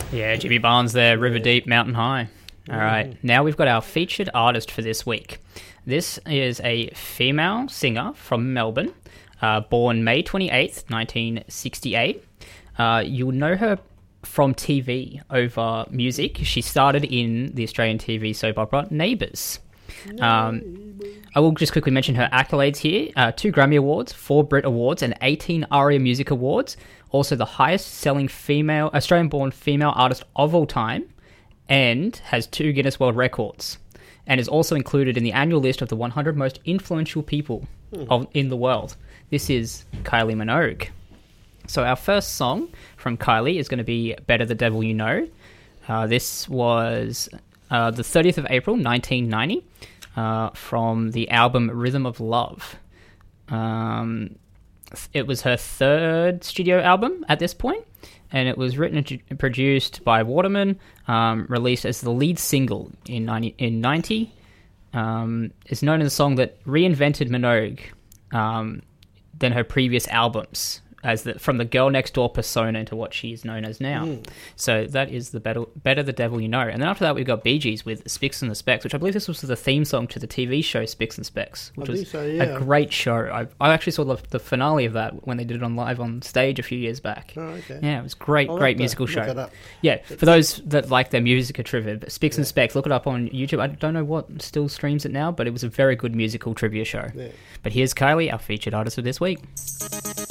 Yeah, Jimmy Barnes there, River Deep, Mountain High. All right, now we've got our featured artist for this week. This is a female singer from Melbourne, born May 28th, 1968. You'll know her from TV over music. She started in the Australian TV soap opera Neighbours. I will just quickly mention her accolades here. 2 Grammy Awards, 4 Brit Awards, and 18 ARIA Music Awards. Also the highest-selling Australian-born female artist of all time, and has 2 Guinness World Records, and is also included in the annual list of the 100 most influential people in the world. This is Kylie Minogue. So our first song from Kylie is going to be Better the Devil You Know. This was the 30th of April, 1990, from the album Rhythm of Love. It was her 3rd studio album at this point, and it was written and produced by Waterman, released as the lead single in 90. It's known as a song that reinvented Minogue than her previous albums, from the girl next door persona into what she is known as now. So that is the Better the Devil You Know. And then after that, we've got Bee Gees with Spicks and the Specs, which I believe this was the theme song to the TV show Spicks and Specs, which was a great show. I actually saw the finale of that when they did it live on stage a few years back. Oh, okay. Yeah, it was great musical show. Yeah, for those that like their music trivia, Spicks and Specs, look it up on YouTube. I don't know what still streams it now, but it was a very good musical trivia show. Yeah. But here's Kylie, our featured artist of this week.